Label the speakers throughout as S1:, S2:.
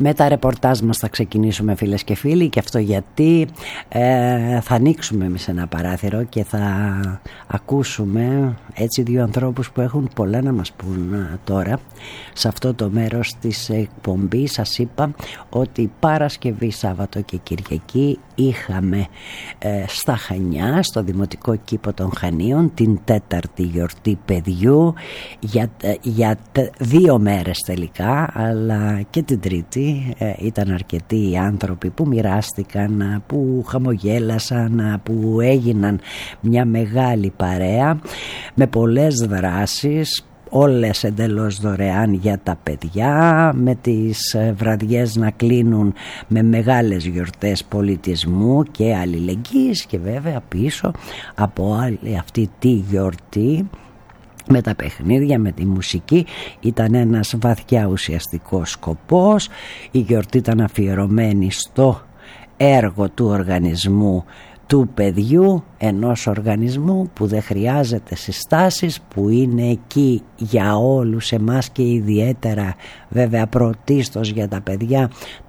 S1: Με τα ρεπορτάζ μας θα ξεκινήσουμε, φίλες και φίλοι, και αυτό γιατί θα ανοίξουμε εμείς ένα παράθυρο και θα ακούσουμε έτσι δύο ανθρώπους που έχουν πολλά να μας πούν τώρα. Σε αυτό το μέρος της εκπομπής σας είπα ότι Παρασκευή, Σάββατο και Κυριακή είχαμε στα Χανιά, στο Δημοτικό Κήπο των Χανίων, την τέταρτη γιορτή παιδιού για 2 μέρες τελικά, αλλά και την τρίτη ήταν αρκετοί οι άνθρωποι που μοιράστηκαν, που χαμογέλασαν, που έγιναν μια μεγάλη παρέα με πολλές δράσεις, όλες εντελώς δωρεάν για τα παιδιά, με τις βραδιές να κλείνουν με μεγάλες γιορτές πολιτισμού και αλληλεγγύης, και βέβαια πίσω από αυτή τη γιορτή με τα παιχνίδια, με τη μουσική, ήταν ένας βαθιά ουσιαστικός σκοπός. Η γιορτή ήταν αφιερωμένη στο έργο του οργανισμού του παιδιού, ενός οργανισμού που δεν χρειάζεται συστάσεις, που είναι εκεί για όλους εμάς και ιδιαίτερα βέβαια πρωτίστως για τα παιδιά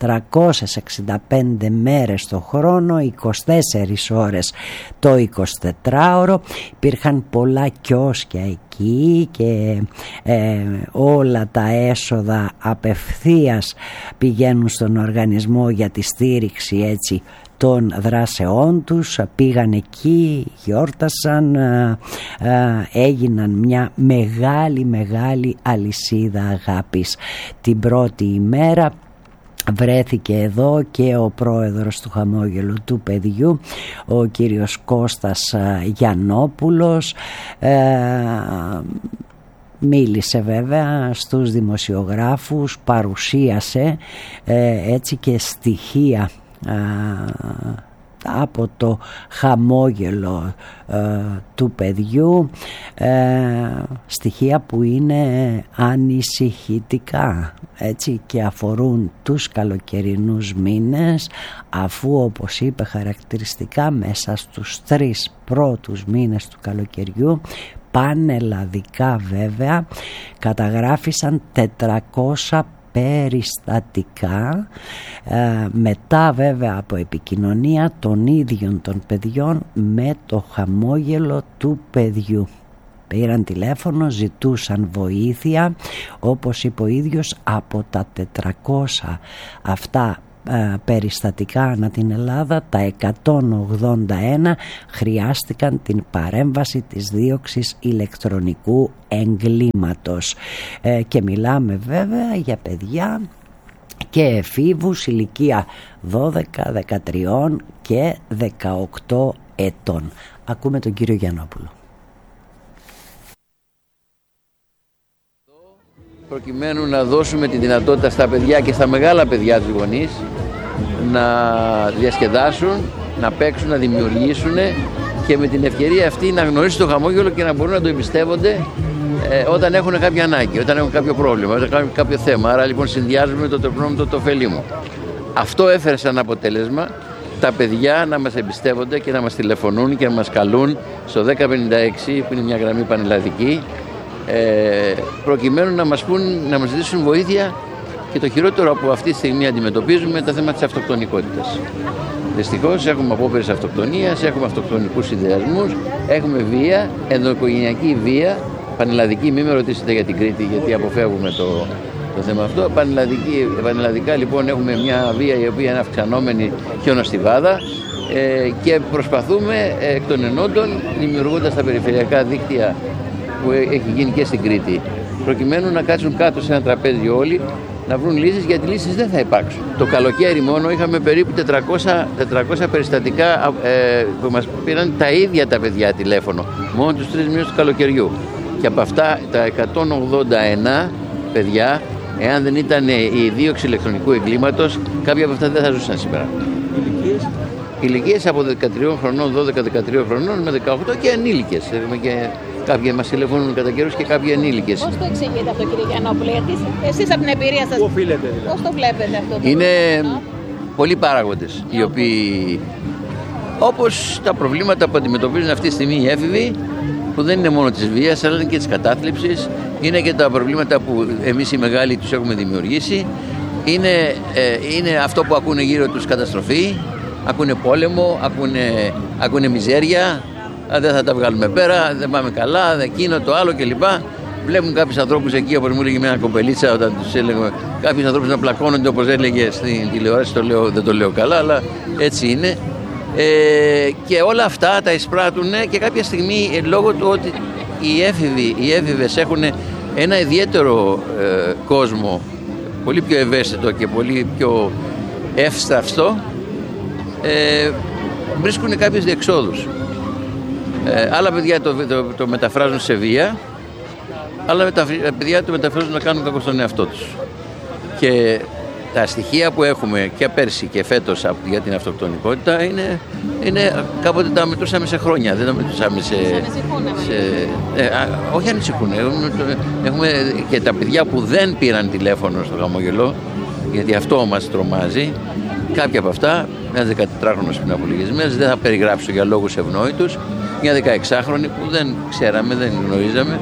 S1: 365 μέρες το χρόνο, 24 ώρες το 24ωρο. Υπήρχαν πολλά κιόσκια εκεί και όλα τα έσοδα απευθείας πηγαίνουν στον οργανισμό για τη στήριξη έτσι των δράσεών τους. Πήγαν εκεί, γιόρτασαν, έγιναν μια μεγάλη αλυσίδα αγάπης. Την πρώτη ημέρα βρέθηκε εδώ και ο πρόεδρος του Χαμόγελου του Παιδιού, ο κύριος Κώστας Γιαννόπουλος. Μίλησε βέβαια στους δημοσιογράφους, παρουσίασε έτσι και στοιχεία από το χαμόγελο του παιδιού, στοιχεία που είναι ανησυχητικά έτσι και αφορούν τους καλοκαιρινούς μήνες, αφού όπως είπε χαρακτηριστικά μέσα στους 3 πρώτους μήνες του καλοκαιριού πανελλαδικά βέβαια καταγράφησαν 400 περιστατικά, μετά βέβαια από επικοινωνία των ίδιων των παιδιών με το χαμόγελο του παιδιού. Πήραν τηλέφωνο, ζητούσαν βοήθεια, όπως είπε ο ίδιος, από τα 400 αυτά περιστατικά ανά την Ελλάδα, τα 181 χρειάστηκαν την παρέμβαση της δίωξης ηλεκτρονικού εγκλήματος, και μιλάμε βέβαια για παιδιά και εφήβους ηλικία 12, 13 και 18 ετών. Ακούμε τον κύριο Γιαννόπουλο.
S2: Προκειμένου να δώσουμε τη δυνατότητα στα παιδιά και στα μεγάλα παιδιά τους γονείς να διασκεδάσουν, να παίξουν, να δημιουργήσουν και με την ευκαιρία αυτή να γνωρίσουν το χαμόγελο και να μπορούν να το εμπιστεύονται όταν έχουν κάποια ανάγκη, όταν έχουν κάποιο πρόβλημα, όταν έχουν κάποιο θέμα. Άρα λοιπόν συνδυάζουμε το τροπνόμητο το ωφελήμο. Αυτό έφερε σαν αποτέλεσμα τα παιδιά να μας εμπιστεύονται και να μας τηλεφωνούν και να μας καλούν στο 1056 που είναι μια γραμμή πανελλαδική, προκειμένου να μας πούν, να μας ζητήσουν βοήθεια, και το χειρότερο που αυτή τη στιγμή αντιμετωπίζουμε το θέμα της αυτοκτονικότητας. Δυστυχώς έχουμε απόπειρες αυτοκτονίας, έχουμε αυτοκτονικούς συνδυασμούς, έχουμε βία, ενδοοικογενειακή βία, πανελλαδική. Μην με ρωτήσετε για την Κρήτη, γιατί αποφεύγουμε το θέμα αυτό. Πανελλαδικά λοιπόν έχουμε μια βία η οποία είναι αυξανόμενη χιονοστιβάδα, και προσπαθούμε εκ των ενόντων, δημιουργώντας τα περιφερειακά δίκτυα που έχει γίνει και στην Κρήτη, προκειμένου να κάτσουν κάτω σε ένα τραπέζι όλοι, να βρουν λύσεις, γιατί λύσεις δεν θα υπάρξουν. Το καλοκαίρι μόνο είχαμε περίπου 400 περιστατικά που μας πήραν τα ίδια τα παιδιά τηλέφωνο, μόνο τους 3 μήνες του καλοκαιριού. Και από αυτά τα 181 παιδιά, εάν δεν ήταν η δίωξη ηλεκτρονικού εγκλήματος, κάποια από αυτά δεν θα ζούσαν σήμερα. Ηλικίες από 13 χρονών, 12-13 χρονών με 18 και ενήλικες. Κάποιοι μας τηλεφωνούν κατά καιρούς και κάποιοι ενήλικες.
S3: Πώς το εξηγείτε αυτό, κύριε Γιαννόπουλε, γιατί εσείς από την εμπειρία σας, πώς το βλέπετε αυτό?
S2: Είναι πολλοί παράγοντες, οι οποίοι, όπως τα προβλήματα που αντιμετωπίζουν αυτή τη στιγμή οι έφηβοι, που δεν είναι μόνο της βίας, αλλά είναι και της κατάθλιψης, είναι και τα προβλήματα που εμείς οι μεγάλοι τους έχουμε δημιουργήσει, είναι αυτό που ακούνε γύρω τους καταστροφή, ακούνε πόλεμο, ακούνε μιζέρια, δεν θα τα βγάλουμε πέρα, δεν πάμε καλά, εκείνο το άλλο κλπ. Βλέπουν κάποιους ανθρώπους εκεί, όπως μου έλεγε μια κοπελίτσα όταν τους έλεγα, κάποιους ανθρώπους να πλακώνονται, όπως έλεγε στην τηλεόραση, δεν το λέω καλά, αλλά έτσι είναι. Και όλα αυτά τα εισπράττουν και κάποια στιγμή λόγω του ότι οι έφηβες έχουν ένα ιδιαίτερο κόσμο, πολύ πιο ευαίσθητο και πολύ πιο εύστραυστο, βρίσκουν κάποιες διεξόδους. Άλλα παιδιά το μεταφράζουν σε βία, άλλα παιδιά το μεταφράζουν να κάνουν κακό στον εαυτό τους. Και τα στοιχεία που έχουμε και πέρσι και φέτος για την αυτοκτονικότητα είναι κάποτε τα μετρούσαμε σε χρόνια, δεν τα μετρούσαμε όχι ανησυχούν. Έχουμε και τα παιδιά που δεν πήραν τηλέφωνο στο χαμόγελο, γιατί αυτό μας τρομάζει. Κάποια από αυτά, ένας 14χρονος πριν από λίγες μέρες, δεν θα περιγράψω για λόγους ευνόητους, μια 16χρονη που δεν ξέραμε, δεν γνωρίζαμε.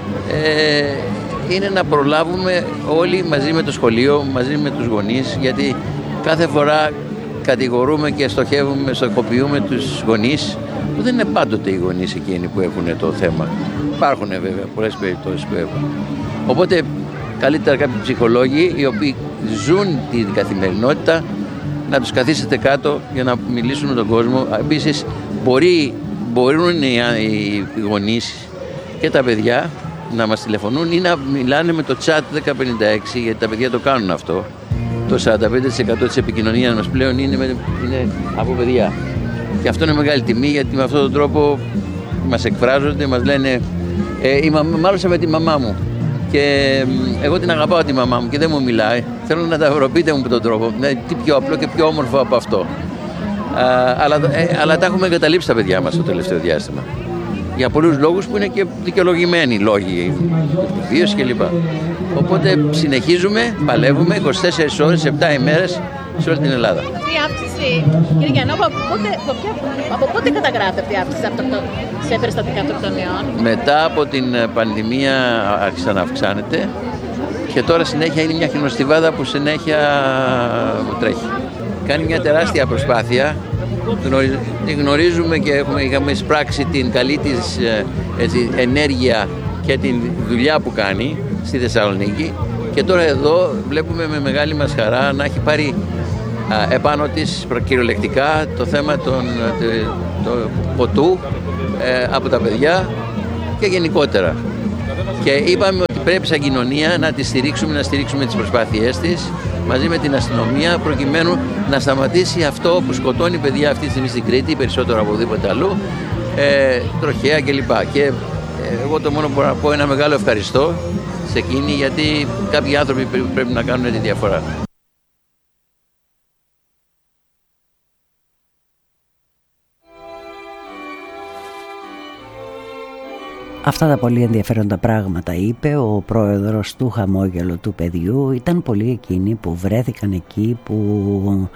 S2: Είναι να προλάβουμε όλοι μαζί με το σχολείο, μαζί με τους γονείς, γιατί κάθε φορά κατηγορούμε και στοχοποιούμε τους γονείς, που δεν είναι πάντοτε οι γονείς εκείνοι που έχουν το θέμα. Υπάρχουν βέβαια πολλές περιπτώσεις που έχουν. Οπότε καλύτερα κάποιοι ψυχολόγοι οι οποίοι ζουν την καθημερινότητα να τους καθίσετε κάτω για να μιλήσουν με τον κόσμο. Επίσης μπορούν οι γονείς και τα παιδιά να μας τηλεφωνούν ή να μιλάνε με το chat 1056, γιατί τα παιδιά το κάνουν αυτό. Το 45% της επικοινωνίας μας πλέον είναι από παιδιά. Και αυτό είναι μεγάλη τιμή, γιατί με αυτόν τον τρόπο μας εκφράζονται, μας λένε μάλωσα με τη μαμά μου και εγώ την αγαπάω τη μαμά μου και δεν μου μιλάει, θέλω να τα ευρωπείτε μου με τον τρόπο. Τι πιο απλό και πιο όμορφο από αυτό. Αλλά τα έχουμε εγκαταλείψει τα παιδιά μας το τελευταίο διάστημα. Για πολλούς λόγους που είναι και δικαιολογημένοι λόγοι, βίωση κλπ. Οπότε συνεχίζουμε, παλεύουμε 24 ώρες, 7 ημέρες σε όλη την Ελλάδα.
S3: Αυτή η αύξηση, κύριε Γιαννόπου, από πότε καταγράφεται αυτή η αύξηση σε περιστατικά αυτοκτονιών?
S2: Μετά από την πανδημία άρχισε να αυξάνεται και τώρα συνέχεια είναι μια χιονοστιβάδα που συνέχεια τρέχει. Κάνει μια τεράστια προσπάθεια. Την γνωρίζουμε και είχαμε εισπράξει την καλή της ενέργεια και την δουλειά που κάνει στη Θεσσαλονίκη, και τώρα εδώ βλέπουμε με μεγάλη μας χαρά να έχει πάρει επάνω της κυριολεκτικά το θέμα του ποτού από τα παιδιά και γενικότερα. Και είπαμε ότι πρέπει σαν κοινωνία να τη στηρίξουμε, να στηρίξουμε τις προσπάθειές της μαζί με την αστυνομία, προκειμένου να σταματήσει αυτό που σκοτώνει παιδιά αυτή τη στιγμή στην Κρήτη, περισσότερο από οπουδήποτε αλλού, τροχαία κλπ. Και εγώ το μόνο που μπορώ να πω είναι ένα μεγάλο ευχαριστώ σε εκείνη, γιατί κάποιοι άνθρωποι πρέπει να κάνουν τη διαφορά.
S1: Αυτά τα πολύ ενδιαφέροντα πράγματα είπε ο πρόεδρος του Χαμόγελο του Παιδιού. Ήταν πολλοί εκείνοι που βρέθηκαν εκεί, που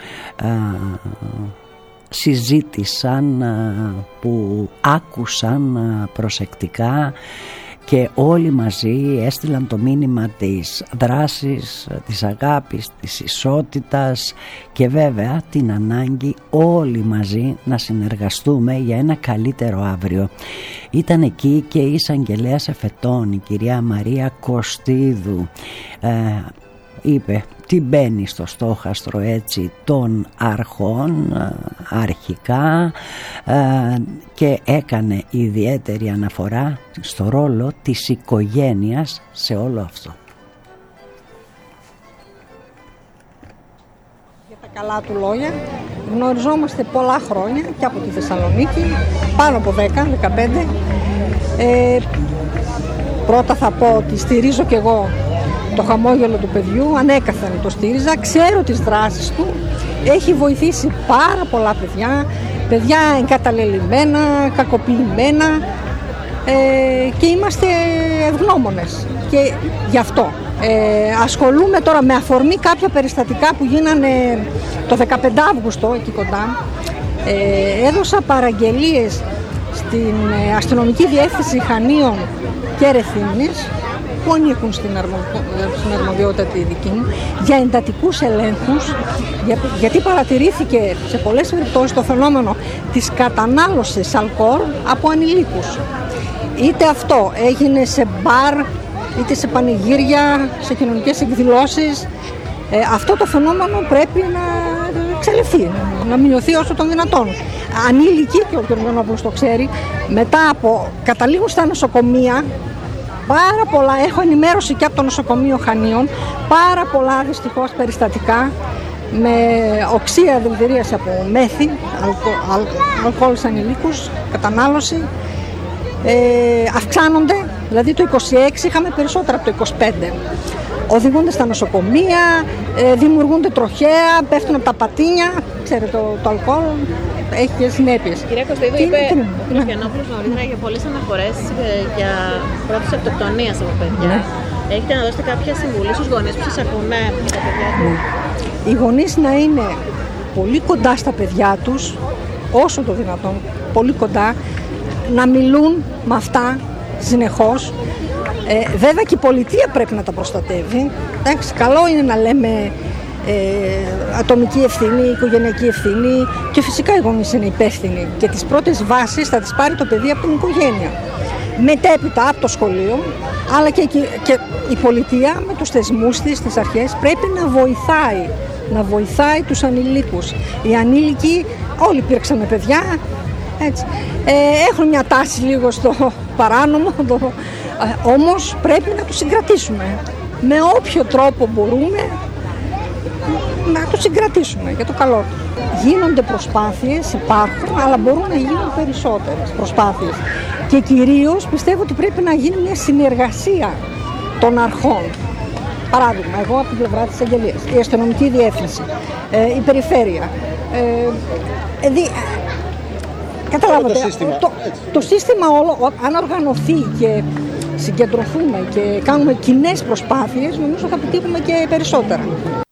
S1: συζήτησαν, που άκουσαν προσεκτικά και όλοι μαζί έστειλαν το μήνυμα της δράσης, της αγάπης, της ισότητας και βέβαια την ανάγκη όλοι μαζί να συνεργαστούμε για ένα καλύτερο αύριο. Ήταν εκεί και η εισαγγελέας εφετών, η κυρία Μαρία Κωστίδου, είπε τι μπαίνει στο στόχαστρο έτσι των αρχών αρχικά, και έκανε ιδιαίτερη αναφορά στο ρόλο της οικογένειας σε όλο αυτό.
S4: Για τα καλά του λόγια, γνωριζόμαστε πολλά χρόνια και από τη Θεσσαλονίκη, πάνω από 10-15. Πρώτα θα πω ότι στηρίζω και εγώ το Χαμόγελο του Παιδιού, ανέκαθεν το στήριζα, ξέρω τις δράσεις του, έχει βοηθήσει πάρα πολλά παιδιά εγκαταλελειμμένα, κακοποιημένα, και είμαστε ευγνώμονες και γι' αυτό. Ασχολούμαι τώρα με αφορμή κάποια περιστατικά που γίνανε το 15 Αύγουστο εκεί κοντά. Έδωσα παραγγελίες στην αστυνομική διεύθυνση Χανίων και Ρεθύμνης που ανήκουν στην αρμοδιότητα τη δική μου, για εντατικούς ελέγχους, γιατί παρατηρήθηκε σε πολλές περιπτώσεις το φαινόμενο της κατανάλωσης αλκοόλ από ανηλίκους. Είτε αυτό έγινε σε μπαρ, είτε σε πανηγύρια, σε κοινωνικές εκδηλώσεις. Αυτό το φαινόμενο πρέπει να εξαλειφθεί, να μειωθεί όσο τον δυνατόν. Ανήλικοι, και ο κ. Γιαννόπουλος το ξέρει, μετά από καταλήγουν στα νοσοκομεία, πάρα πολλά, έχω ενημέρωση και από το νοσοκομείο Χανίων, πάρα πολλά δυστυχώς περιστατικά με οξεία δηλητηρίαση από μέθη, αλκοόλ σε ανηλίκους, κατανάλωση, αυξάνονται, δηλαδή το 26 είχαμε περισσότερα από το 25. Οδηγούνται στα νοσοκομεία, δημιουργούνται τροχαία, πέφτουν από τα πατίνια. Ξέρετε, το αλκοόλ έχει και συνέπειες.
S3: Κυρία Κωστίδου, είπε ο κ. Γιαννόπουλος νωρίτερα για πολλές αναφορές για πρόθεση αυτοκτονίας από παιδιά. Ναι. Έχετε να δώσετε κάποια συμβουλή στους γονείς που σας ακούνε τα παιδιά του?
S4: Ναι. Οι γονείς να είναι πολύ κοντά στα παιδιά τους, όσο το δυνατόν, πολύ κοντά, να μιλούν με αυτά συνεχώς. Βέβαια και η πολιτεία πρέπει να τα προστατεύει. Εντάξει, καλό είναι να λέμε ατομική ευθύνη, οικογενειακή ευθύνη, και φυσικά οι γονείς είναι υπεύθυνοι και τις πρώτες βάσεις θα τις πάρει το παιδί από την οικογένεια. Μετέπειτα από το σχολείο, αλλά και η πολιτεία με τους θεσμούς της, τις αρχές, πρέπει να βοηθάει τους ανηλίκους. Οι ανήλικοι όλοι υπήρξαμε παιδιά, έτσι. Έχουν μια τάση λίγο στο παράνομο, όμως πρέπει να τους συγκρατήσουμε. Με όποιο τρόπο μπορούμε να τους συγκρατήσουμε για το καλό. Γίνονται προσπάθειες, υπάρχουν, αλλά μπορούν να γίνουν περισσότερες προσπάθειες. Και κυρίως πιστεύω ότι πρέπει να γίνει μια συνεργασία των αρχών. Παράδειγμα, εγώ από την πλευρά της Αγγελίας, η αστυνομική διεύθυνση, η περιφέρεια. Καταλάβατε, το σύστημα όλο, αν οργανωθεί και συγκεντρωθούμε και κάνουμε κοινές προσπάθειες, νομίζω θα πετύχουμε και περισσότερα.